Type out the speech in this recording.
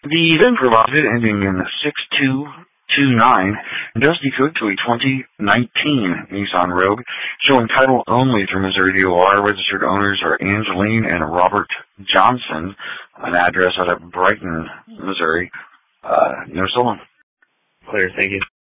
The VIN provided, ending in 6229, does decode to a 2019 Nissan Rogue, showing title only through Missouri DOR. Registered owners are Angeline and Robert Johnson, an address out of Brighton, Missouri. No stolen. Clear, thank you.